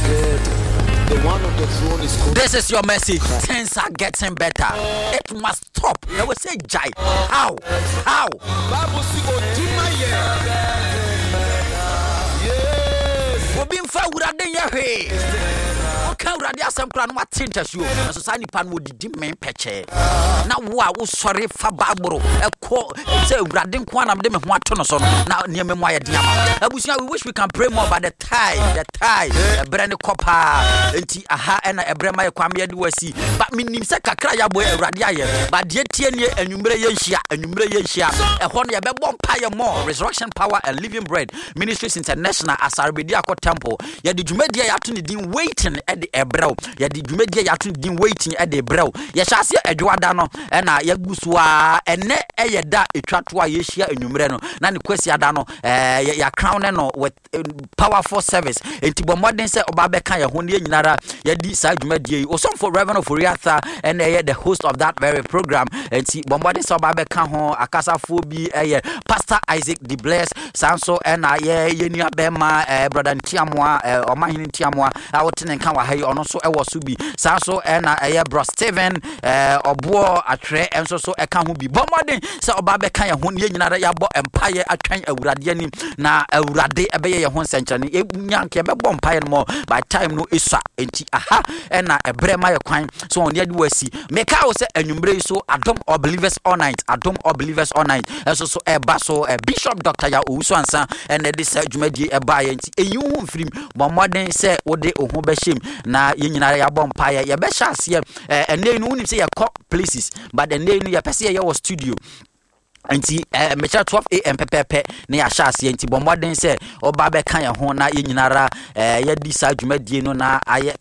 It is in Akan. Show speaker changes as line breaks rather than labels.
The one on the throne is called.
This is your message. Things are getting better. It must stop. They will say, Jai. How? We've been far with okay, Radia some crown what tintas you. A society pan would demand peche. Now, wow, sorry for Barbaro. A call, say, Radin Quan of them one ton or so. Now, near me, my dear. I wish we can pray more about the tie, a brand new copper, aha, and a brema kwamia do see. But meaning Saka Craya boy, Radia, but yet 10 years and Numerasia, a honey, a bomb pire more, resurrection power and living bread. Ministries International as Arbediaco Temple. Ya did you media afternoon din waiting at the ebrow. Ya did you media afternoon din waiting at the brow. Ya shall see a Joadano and a Yaguswa and ne a da a tratwa yeshia and Numreno. Nani Quesiadano, ya crown with powerful service. And Tibo Modern said Obabekaya Hundi Nara, Yadi side media, or some for Reverend Furiatha, and the host of that very program. And see Bombarding Sababekan, Akasa Phobi, Pastor Isaac De Bless, Sanso, and Yenia Bema, brother Tiamwa, or Mahin Tiamwa, Outin and Kawa, and also Ewasubi, Sanso, and Bro Steven, or Boa, a tray, and so a can be bombarding. So Babekaya Hundi Nara Yabo Empire, a train of Radiani, na Rade Abeya Hon Century, Yankee Bompire more by time no Isa, and aha, and a Brema crime. So on the other see, make out a number so Adom or believers all night, Adom or believers all night, as also a basso, a bishop, Dr. Ya Uswansa, and this Jumedi a buy and you won't free, but modern say what they owe Beshim, na Yinara Bompire, ya Beshas here, and then only say a cock places, but then they knew a Pessia studio. Anti mecha 12 am pepepe na ya hyase anti bombarding say oba be kan ye ho na ye nyinara ye di sa dwumadie no na aye